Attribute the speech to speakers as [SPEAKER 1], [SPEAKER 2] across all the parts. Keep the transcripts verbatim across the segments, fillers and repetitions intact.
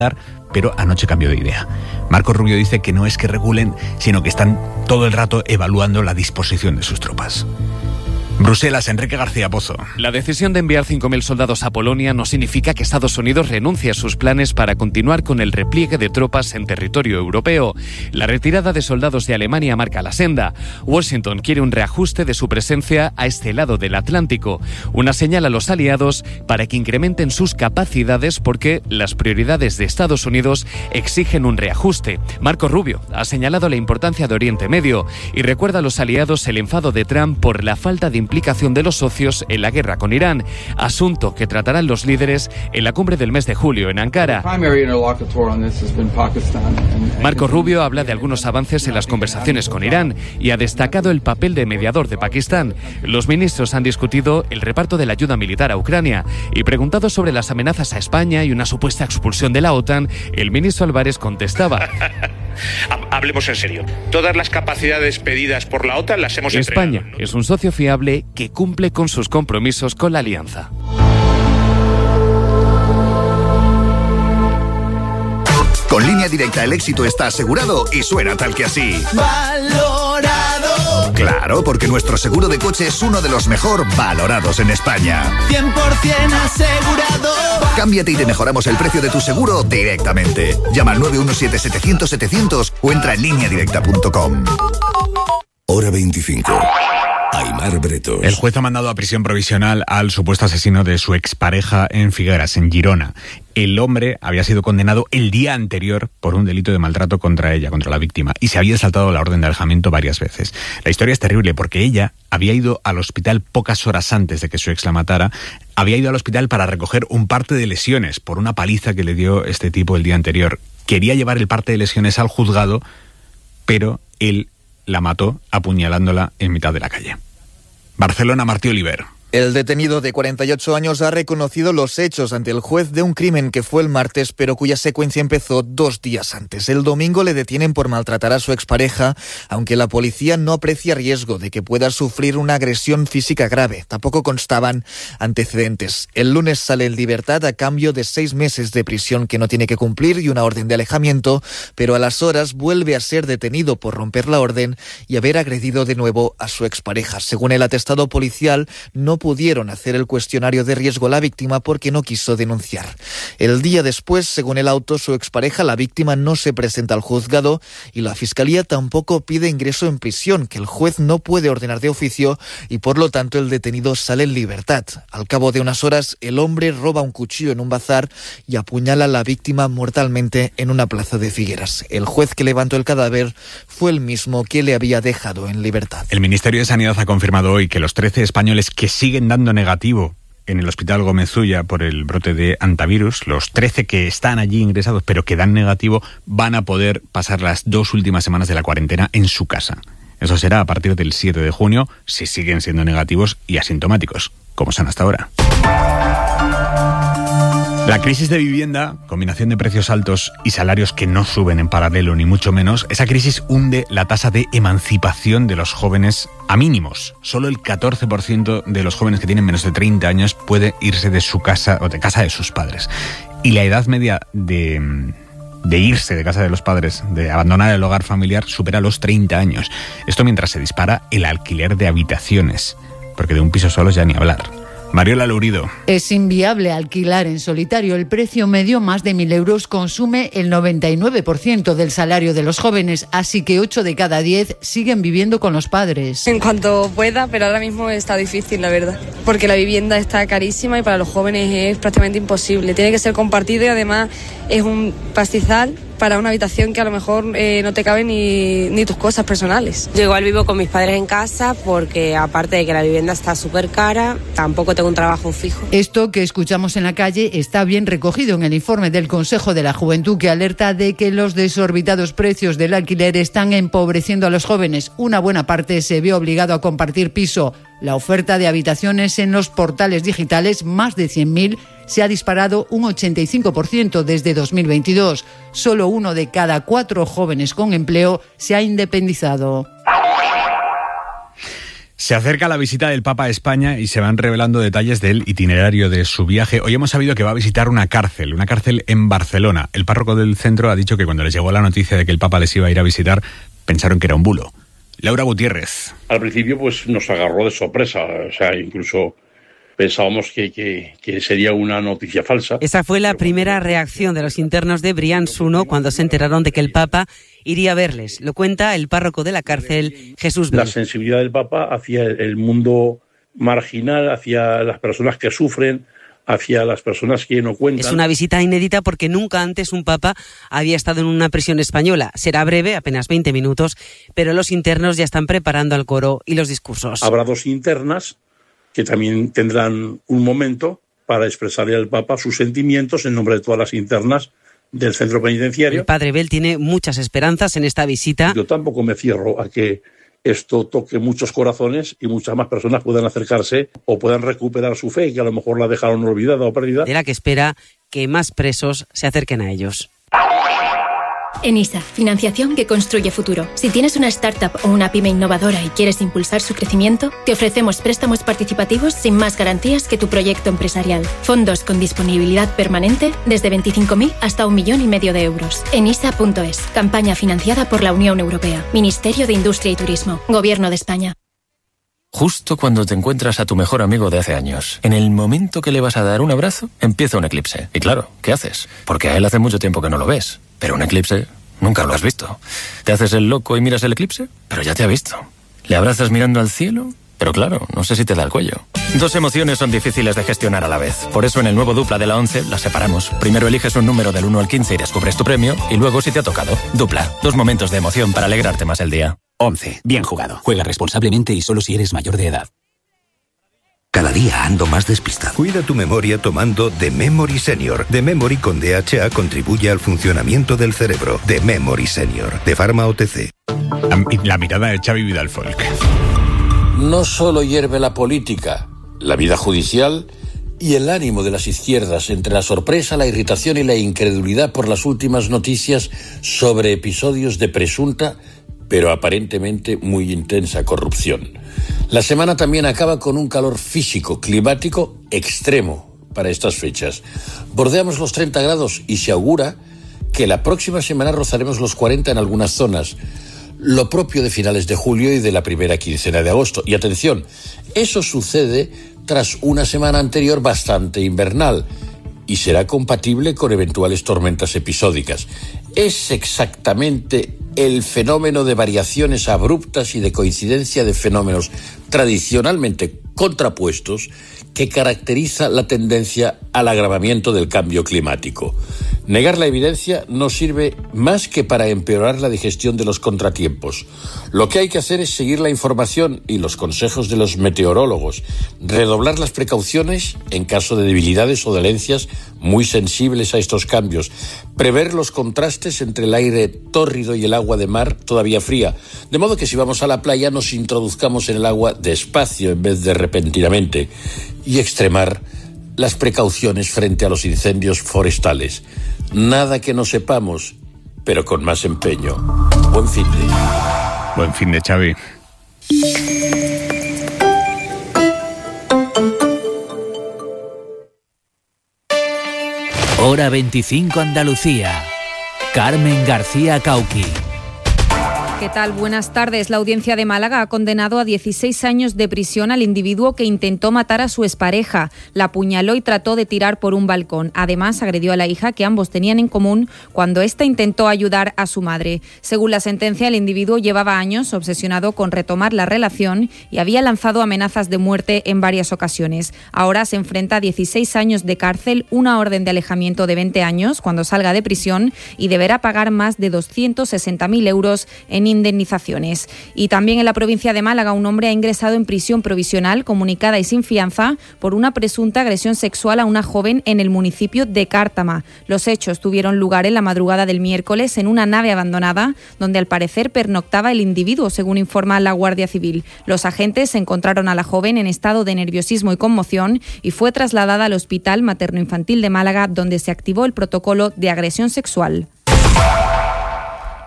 [SPEAKER 1] pero anoche cambió de idea. Marco Rubio dice que no es que regulen, sino que están todo el rato evaluando la disposición de sus tropas. Bruselas, Enrique García Pozo.
[SPEAKER 2] La decisión de enviar cinco mil soldados a Polonia no significa que Estados Unidos renuncie a sus planes para continuar con el repliegue de tropas en territorio europeo. La retirada de soldados de Alemania marca la senda. Washington quiere un reajuste de su presencia a este lado del Atlántico, una señal a los aliados para que incrementen sus capacidades porque las prioridades de Estados Unidos exigen un reajuste. Marco Rubio ha señalado la importancia de Oriente Medio y recuerda a los aliados el enfado de Trump por la falta de implicación de los socios en la guerra con Irán, asunto que tratarán los líderes en la cumbre del mes de julio en Ankara. Marco Rubio habla de algunos avances en las conversaciones con Irán y ha destacado el papel de mediador de Pakistán. Los ministros han discutido el reparto de la ayuda militar a Ucrania y preguntado sobre las amenazas a España y una supuesta expulsión de la OTAN, el ministro Álvarez contestaba:
[SPEAKER 3] Hablemos en serio. Todas las capacidades pedidas por la OTAN las hemos entregado.
[SPEAKER 2] España es un socio fiable que cumple con sus compromisos con la alianza.
[SPEAKER 4] Con Línea Directa el éxito está asegurado y suena tal que así.
[SPEAKER 5] ¡Valorado!
[SPEAKER 4] Claro, porque nuestro seguro de coche es uno de los mejor valorados en España.
[SPEAKER 5] cien por ciento asegurado.
[SPEAKER 4] Cámbiate y te mejoramos el precio de tu seguro directamente. Llama al nueve uno siete, setecientos, setecientos o entra en línea directa punto com.
[SPEAKER 6] Hora veinticinco. Aimar Bretos.
[SPEAKER 1] El juez ha mandado a prisión provisional al supuesto asesino de su expareja en Figueras, en Girona. El hombre había sido condenado el día anterior por un delito de maltrato contra ella, contra la víctima, y se había saltado la orden de alejamiento varias veces. La historia es terrible porque ella había ido al hospital pocas horas antes de que su ex la matara. Había ido al hospital para recoger un parte de lesiones por una paliza que le dio este tipo el día anterior. Quería llevar el parte de lesiones al juzgado, pero él la mató apuñalándola en mitad de la calle. Barcelona, Martí Oliver.
[SPEAKER 7] El detenido de cuarenta y ocho años ha reconocido los hechos ante el juez de un crimen que fue el martes, pero cuya secuencia empezó dos días antes. El domingo le detienen por maltratar a su expareja, aunque la policía no aprecia riesgo de que pueda sufrir una agresión física grave. Tampoco constaban antecedentes. El lunes sale en libertad a cambio de seis meses de prisión que no tiene que cumplir y una orden de alejamiento, pero a las horas vuelve a ser detenido por romper la orden y haber agredido de nuevo a su expareja. Según el atestado policial, no pudieron hacer el cuestionario de riesgo a la víctima porque no quiso denunciar. El día después, según el auto, su expareja, la víctima, no se presenta al juzgado y la fiscalía tampoco pide ingreso en prisión, que el juez no puede ordenar de oficio y por lo tanto el detenido sale en libertad. Al cabo de unas horas, el hombre roba un cuchillo en un bazar y apuñala a la víctima mortalmente en una plaza de Figueras. El juez que levantó el cadáver fue el mismo que le había dejado en libertad.
[SPEAKER 1] El Ministerio de Sanidad ha confirmado hoy que los trece españoles que siguen dando negativo en el Hospital Gómez Ulla por el brote de hantavirus, los trece que están allí ingresados pero que dan negativo, van a poder pasar las dos últimas semanas de la cuarentena en su casa. Eso será a partir del siete de junio si siguen siendo negativos y asintomáticos, como son hasta ahora. La crisis de vivienda, combinación de precios altos y salarios que no suben en paralelo ni mucho menos, esa crisis hunde la tasa de emancipación de los jóvenes a mínimos. Solo el catorce por ciento de los jóvenes que tienen menos de treinta años puede irse de su casa o de casa de sus padres. Y la edad media de, de irse de casa de los padres, de abandonar el hogar familiar, supera los treinta años. Esto mientras se dispara el alquiler de habitaciones, porque de un piso solo ya ni hablar. Mariola Lourido.
[SPEAKER 8] Es inviable alquilar en solitario. El precio medio, más de mil euros, consume el noventa y nueve por ciento del salario de los jóvenes, así que ocho de cada diez siguen viviendo con los padres.
[SPEAKER 9] En cuanto pueda, pero ahora mismo está difícil, la verdad, porque la vivienda está carísima y para los jóvenes es prácticamente imposible. Tiene que ser compartido y además es un pastizal para una habitación que a lo mejor eh, no te caben ni, ni tus cosas personales.
[SPEAKER 10] Yo igual vivo con mis padres en casa porque aparte de que la vivienda está súper cara, tampoco tengo un trabajo fijo.
[SPEAKER 8] Esto que escuchamos en la calle está bien recogido en el informe del Consejo de la Juventud, que alerta de que los desorbitados precios del alquiler están empobreciendo a los jóvenes. Una buena parte se ve obligado a compartir piso. La oferta de habitaciones en los portales digitales, más de cien mil, se ha disparado un ochenta y cinco por ciento desde dos mil veintidós. Solo uno de cada cuatro jóvenes con empleo se ha independizado.
[SPEAKER 1] Se acerca la visita del Papa a España y se van revelando detalles del itinerario de su viaje. Hoy hemos sabido que va a visitar una cárcel, una cárcel en Barcelona. El párroco del centro ha dicho que cuando les llegó la noticia de que el Papa les iba a ir a visitar, pensaron que era un bulo. Laura Gutiérrez.
[SPEAKER 11] Al principio pues nos agarró de sorpresa, o sea, incluso pensábamos que, que, que sería una noticia falsa.
[SPEAKER 12] Esa fue la primera reacción de los internos de Brians uno cuando se enteraron de que el Papa iría a verles. Lo cuenta el párroco de la cárcel, Jesús Bel.
[SPEAKER 11] La sensibilidad del Papa hacia el mundo marginal, hacia las personas que sufren, hacia las personas que no cuentan.
[SPEAKER 12] Es una visita inédita porque nunca antes un papa había estado en una prisión española. Será breve, apenas veinte minutos, pero los internos ya están preparando al coro y los discursos.
[SPEAKER 11] Habrá dos internas que también tendrán un momento para expresarle al Papa sus sentimientos en nombre de todas las internas del centro penitenciario.
[SPEAKER 12] El padre Bel tiene muchas esperanzas en esta visita.
[SPEAKER 11] Yo tampoco me cierro a que esto toque muchos corazones y muchas más personas puedan acercarse o puedan recuperar su fe, que a lo mejor la dejaron olvidada o perdida.
[SPEAKER 12] De la que espera que más presos se acerquen a ellos.
[SPEAKER 13] Enisa, financiación que construye futuro. Si tienes una startup o una pyme innovadora y quieres impulsar su crecimiento, te ofrecemos préstamos participativos sin más garantías que tu proyecto empresarial. Fondos con disponibilidad permanente desde veinticinco mil hasta un millón y medio de euros. Enisa punto es. Campaña financiada por la Unión Europea. Ministerio de Industria y Turismo. Gobierno de España.
[SPEAKER 14] Justo cuando te encuentras a tu mejor amigo de hace años, en el momento que le vas a dar un abrazo, empieza un eclipse. Y claro, ¿qué haces? Porque a él hace mucho tiempo que no lo ves. Pero un eclipse nunca lo has visto. ¿Te haces el loco y miras el eclipse? Pero ya te ha visto. ¿Le abrazas mirando al cielo? Pero claro, no sé si te da el cuello. Dos emociones son difíciles de gestionar a la vez. Por eso en el nuevo Dupla de la once las separamos. Primero eliges un número del uno al quince y descubres tu premio. Y luego si te ha tocado. Dupla. Dos momentos de emoción para alegrarte más el día.
[SPEAKER 15] once. Bien jugado. Juega responsablemente y solo si eres mayor de edad.
[SPEAKER 16] Cada día ando más despistado.
[SPEAKER 17] Cuida tu memoria tomando The Memory Senior. The Memory con D H A contribuye al funcionamiento del cerebro. The Memory Senior, de Pharma O T C.
[SPEAKER 1] La, la mirada de Xavi Vidal-Folk.
[SPEAKER 18] No solo hierve la política, la vida judicial y el ánimo de las izquierdas entre la sorpresa, la irritación y la incredulidad por las últimas noticias sobre episodios de presunta, pero aparentemente muy intensa corrupción. La semana también acaba con un calor físico, climático extremo para estas fechas. Bordeamos los treinta grados y se augura que la próxima semana rozaremos los cuarenta en algunas zonas, lo propio de finales de julio y de la primera quincena de agosto. Y atención, eso sucede tras una semana anterior bastante invernal y será compatible con eventuales tormentas episódicas. Es exactamente el fenómeno de variaciones abruptas y de coincidencia de fenómenos tradicionalmente contrapuestos que caracteriza la tendencia al agravamiento del cambio climático. Negar la evidencia no sirve más que para empeorar la digestión de los contratiempos. Lo que hay que hacer es seguir la información y los consejos de los meteorólogos, redoblar las precauciones en caso de debilidades o dolencias muy sensibles a estos cambios, prever los contrastes entre el aire tórrido y el agua de mar todavía fría, de modo que si vamos a la playa nos introduzcamos en el agua despacio en vez de repentinamente, y extremar las precauciones frente a los incendios forestales. Nada que no sepamos, pero con más empeño. Buen fin de...
[SPEAKER 1] Buen fin de Xavi.
[SPEAKER 19] Hora veinticinco Andalucía. Carmen García Cauqui.
[SPEAKER 20] ¿Qué tal? Buenas tardes. La Audiencia de Málaga ha condenado a dieciséis años de prisión al individuo que intentó matar a su expareja. La apuñaló y trató de tirar por un balcón. Además, agredió a la hija que ambos tenían en común cuando ésta intentó ayudar a su madre. Según la sentencia, el individuo llevaba años obsesionado con retomar la relación y había lanzado amenazas de muerte en varias ocasiones. Ahora se enfrenta a dieciséis años de cárcel, una orden de alejamiento de veinte años cuando salga de prisión y deberá pagar más de doscientos sesenta mil euros en indemnizaciones. Y también en la provincia de Málaga un hombre ha ingresado en prisión provisional comunicada y sin fianza por una presunta agresión sexual a una joven en el municipio de Cártama. Los hechos tuvieron lugar en la madrugada del miércoles en una nave abandonada donde al parecer pernoctaba el individuo, según informa la Guardia Civil. Los agentes encontraron a la joven en estado de nerviosismo y conmoción y fue trasladada al Hospital Materno-Infantil de Málaga, donde se activó el protocolo de agresión sexual.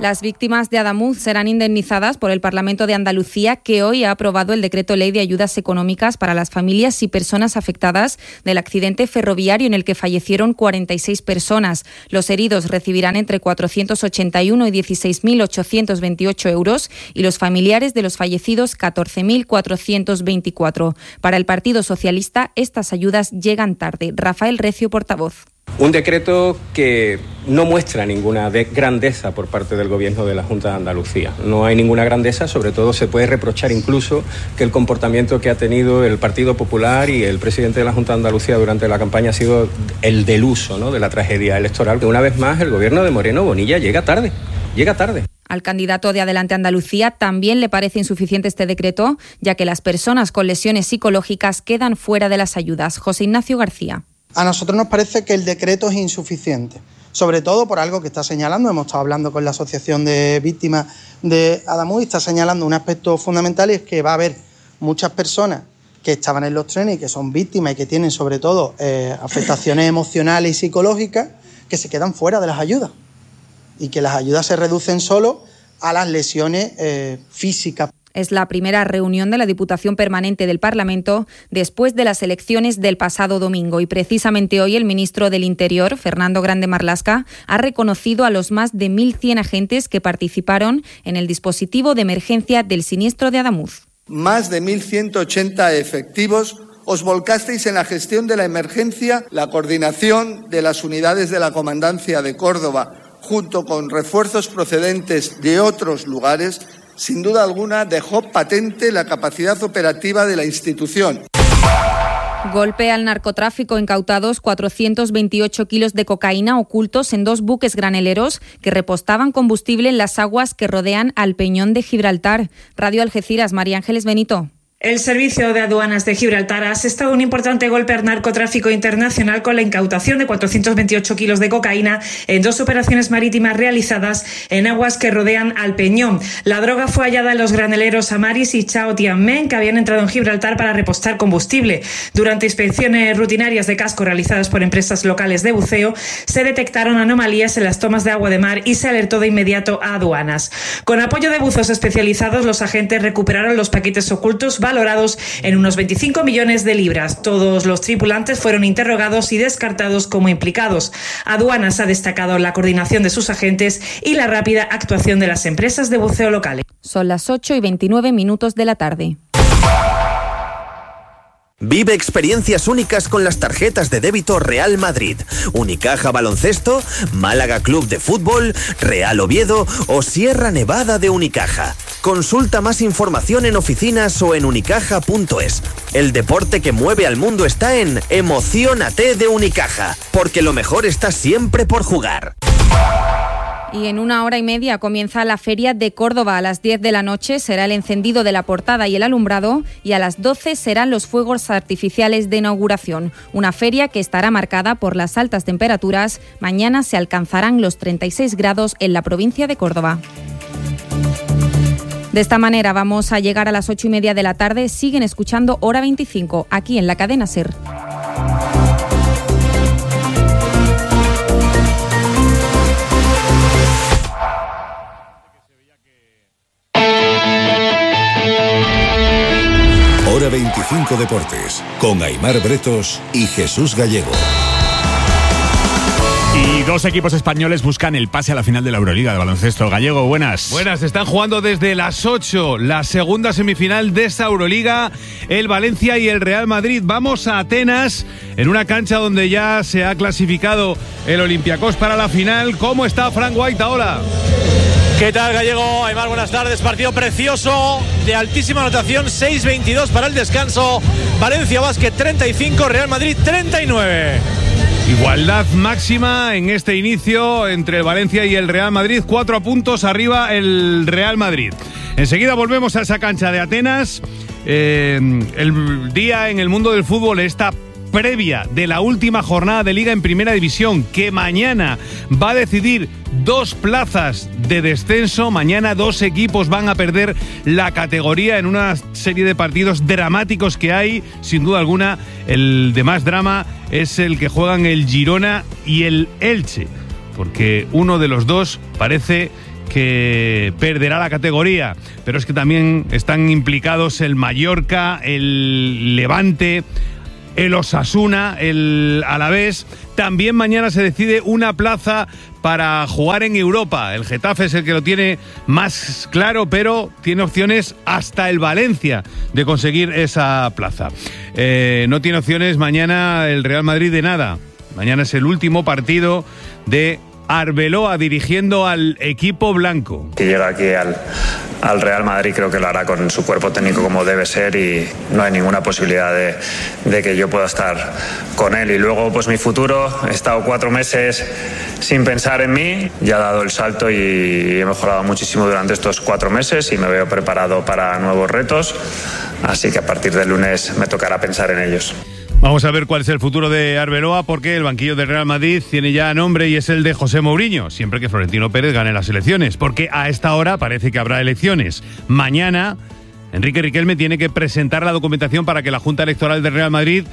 [SPEAKER 20] Las víctimas de Adamuz serán indemnizadas por el Parlamento de Andalucía, que hoy ha aprobado el decreto ley de ayudas económicas para las familias y personas afectadas del accidente ferroviario en el que fallecieron cuarenta y seis personas. Los heridos recibirán entre cuatrocientos ochenta y uno y dieciséis mil ochocientos veintiocho euros y los familiares de los fallecidos catorce mil cuatrocientos veinticuatro. Para el Partido Socialista, estas ayudas llegan tarde. Rafael Recio, portavoz.
[SPEAKER 21] Un decreto que no muestra ninguna de grandeza por parte del Gobierno de la Junta de Andalucía. No hay ninguna grandeza, sobre todo se puede reprochar incluso que el comportamiento que ha tenido el Partido Popular y el presidente de la Junta de Andalucía durante la campaña ha sido el del uso, ¿no?, de la tragedia electoral. Una vez más, el Gobierno de Moreno Bonilla llega tarde, llega tarde.
[SPEAKER 20] Al candidato de Adelante Andalucía también le parece insuficiente este decreto, ya que las personas con lesiones psicológicas quedan fuera de las ayudas. José Ignacio García.
[SPEAKER 22] A nosotros nos parece que el decreto es insuficiente, sobre todo por algo que está señalando. Hemos estado hablando con la Asociación de Víctimas de Adamuz y está señalando un aspecto fundamental, y es que va a haber muchas personas que estaban en los trenes y que son víctimas y que tienen sobre todo eh, afectaciones emocionales y psicológicas que se quedan fuera de las ayudas, y que las ayudas se reducen solo a las lesiones eh, físicas.
[SPEAKER 20] Es la primera reunión de la Diputación Permanente del Parlamento después de las elecciones del pasado domingo, y precisamente hoy el ministro del Interior, Fernando Grande Marlaska, ha reconocido a los más de mil cien agentes que participaron en el dispositivo de emergencia del siniestro de Adamuz.
[SPEAKER 23] Más de mil ciento ochenta efectivos os volcasteis en la gestión de la emergencia, la coordinación de las unidades de la Comandancia de Córdoba, junto con refuerzos procedentes de otros lugares. Sin duda alguna dejó patente la capacidad operativa de la institución.
[SPEAKER 20] Golpe al narcotráfico, incautados cuatrocientos veintiocho kilos de cocaína ocultos en dos buques graneleros que repostaban combustible en las aguas que rodean al Peñón de Gibraltar. Radio Algeciras, María Ángeles Benito.
[SPEAKER 24] El Servicio de Aduanas de Gibraltar ha asestado un importante golpe al narcotráfico internacional con la incautación de cuatrocientos veintiocho kilos de cocaína en dos operaciones marítimas realizadas en aguas que rodean al Peñón. La droga fue hallada en los graneleros Amaris y Chao Tianmen, que habían entrado en Gibraltar para repostar combustible. Durante inspecciones rutinarias de casco realizadas por empresas locales de buceo, se detectaron anomalías en las tomas de agua de mar y se alertó de inmediato a aduanas. Con apoyo de buzos especializados, los agentes recuperaron los paquetes ocultos valorados en unos veinticinco millones de libras. Todos los tripulantes fueron interrogados y descartados como implicados. Aduanas ha destacado la coordinación de sus agentes y la rápida actuación de las empresas de buceo locales.
[SPEAKER 20] Son las ocho y veintinueve minutos de la tarde.
[SPEAKER 25] Vive experiencias únicas con las tarjetas de débito Real Madrid, Unicaja Baloncesto, Málaga Club de Fútbol, Real Oviedo o Sierra Nevada de Unicaja. Consulta más información en oficinas o en unicaja punto es. El deporte que mueve al mundo está en Emociónate de Unicaja, porque lo mejor está siempre por jugar.
[SPEAKER 20] Y en una hora y media comienza la Feria de Córdoba. A las diez de la noche será el encendido de la portada y el alumbrado, y a las doce serán los fuegos artificiales de inauguración. Una feria que estará marcada por las altas temperaturas. Mañana se alcanzarán los treinta y seis grados en la provincia de Córdoba. De esta manera vamos a llegar a las ocho y media de la tarde. Siguen escuchando Hora veinticinco, aquí en la cadena SER.
[SPEAKER 6] Hora veinticinco Deportes, con Aimar Bretos y Jesús Gallego.
[SPEAKER 1] Y dos equipos españoles buscan el pase a la final de la Euroliga de baloncesto. Gallego, buenas.
[SPEAKER 26] Buenas, están jugando desde las ocho la segunda semifinal de esa Euroliga, el Valencia y el Real Madrid. Vamos a Atenas, en una cancha donde ya se ha clasificado el Olympiacos para la final. ¿Cómo está Frank White ahora?
[SPEAKER 27] ¿Qué tal, Gallego? Aymar, buenas tardes. Partido precioso, de altísima anotación, seis veintidós para el descanso. Valencia Basket treinta y cinco, Real Madrid treinta y nueve.
[SPEAKER 26] Igualdad máxima en este inicio entre el Valencia y el Real Madrid. Cuatro puntos arriba el Real Madrid. Enseguida volvemos a esa cancha de Atenas. Eh, el día en el mundo del fútbol, esta previa de la última jornada de Liga en Primera División, que mañana va a decidir dos plazas de descenso. Mañana dos equipos van a perder la categoría en una serie de partidos dramáticos que hay. Sin duda alguna, el de más drama es el que juegan el Girona y el Elche, porque uno de los dos parece que perderá la categoría, pero es que también están implicados el Mallorca, el Levante, el Osasuna, el Alavés. También mañana se decide una plaza para jugar en Europa. El Getafe es el que lo tiene más claro, pero tiene opciones hasta el Valencia de conseguir esa plaza. Eh, no tiene opciones mañana el Real Madrid de nada. Mañana es el último partido de Arbeloa dirigiendo al equipo blanco.
[SPEAKER 2] Que llega aquí al, al Real Madrid, creo que lo hará con su cuerpo técnico como debe ser y no hay ninguna posibilidad de, de que yo pueda estar con él. Y luego pues mi futuro, he estado cuatro meses sin pensar en mí, ya he dado el salto y he mejorado muchísimo durante estos cuatro meses y me veo preparado para nuevos retos, así que a partir del lunes me tocará pensar en ellos.
[SPEAKER 26] Vamos a ver cuál es el futuro de Arbeloa, porque el banquillo del Real Madrid tiene ya nombre y es el de José Mourinho, siempre que Florentino Pérez gane las elecciones, porque a esta hora parece que habrá elecciones. Mañana, Enrique Riquelme tiene que presentar la documentación para que la Junta Electoral del Real Madrid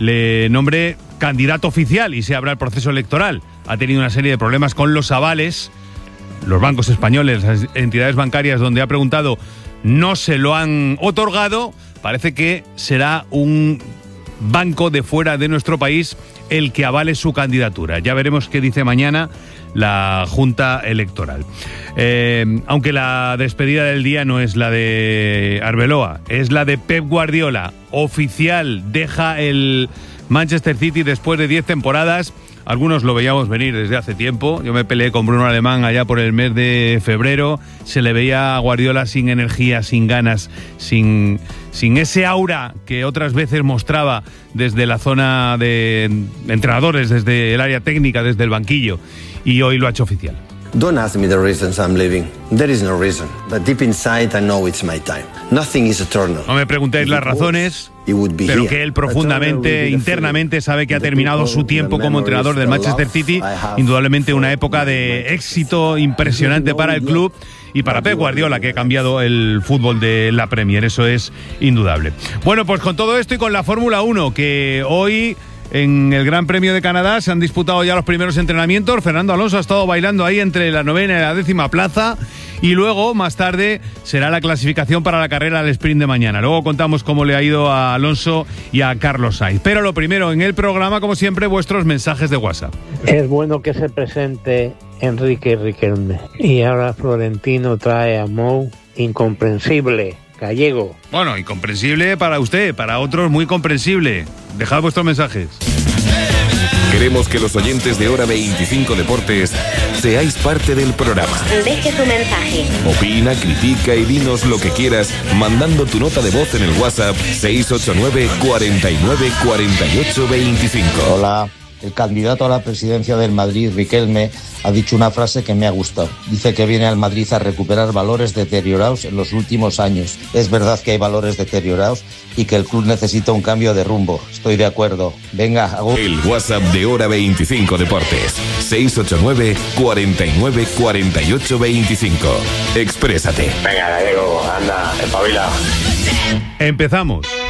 [SPEAKER 26] le nombre candidato oficial y se abra el proceso electoral. Ha tenido una serie de problemas con los avales. Los bancos españoles, las entidades bancarias donde ha preguntado, no se lo han otorgado. Parece que será un banco de fuera de nuestro país el que avale su candidatura. Ya veremos qué dice mañana la Junta Electoral. Eh, aunque la despedida del día no es la de Arbeloa, es la de Pep Guardiola. Oficial, deja el Manchester City después de diez temporadas. Algunos lo veíamos venir desde hace tiempo. Yo me peleé con Bruno Alemán allá por el mes de febrero. Se le veía a Guardiola sin energía, sin ganas, sin, sin ese aura que otras veces mostraba desde la zona de entrenadores, desde el área técnica, desde el banquillo. Y hoy lo ha hecho oficial.
[SPEAKER 3] Don't ask me the reasons I'm leaving. There is no reason. But deep inside I know it's my time. Nothing is eternal.
[SPEAKER 26] No me preguntéis las razones, pero que él profundamente, internamente sabe que ha terminado su tiempo como entrenador del Manchester City. Indudablemente una época de éxito impresionante para el club y para Pep Guardiola, que ha cambiado el fútbol de la Premier. Eso es indudable. Bueno, pues con todo esto y con la Fórmula uno, que hoy en el Gran Premio de Canadá se han disputado ya los primeros entrenamientos. Fernando Alonso ha estado bailando ahí entre la novena y la décima plaza. Y luego, más tarde, será la clasificación para la carrera al sprint de mañana. Luego contamos cómo le ha ido a Alonso y a Carlos Sainz. Pero lo primero, en el programa, como siempre, vuestros mensajes de WhatsApp.
[SPEAKER 4] Es bueno que se presente Enrique Riquelme. Y ahora Florentino trae a Mou, incomprensible. Gallego.
[SPEAKER 26] Bueno, incomprensible para usted, para otros muy comprensible. Dejad vuestros mensajes.
[SPEAKER 6] Queremos que los oyentes de Hora veinticinco Deportes seáis parte del programa.
[SPEAKER 5] Deje tu mensaje.
[SPEAKER 6] Opina, critica y dinos lo que quieras mandando tu nota de voz en el WhatsApp seis ocho nueve, cuarenta y nueve, cuarenta y ocho, veinticinco.
[SPEAKER 7] Hola. El candidato a la presidencia del Madrid, Riquelme, ha dicho una frase que me ha gustado. Dice que viene al Madrid a recuperar valores deteriorados en los últimos años. Es verdad que hay valores deteriorados y que el club necesita un cambio de rumbo. Estoy de acuerdo. Venga, hago...
[SPEAKER 6] El WhatsApp de Hora veinticinco Deportes. seis ocho nueve, cuarenta y nueve, cuarenta y ocho, veinticinco. Exprésate.
[SPEAKER 5] Venga, Gallego, anda, espabila.
[SPEAKER 26] Empezamos.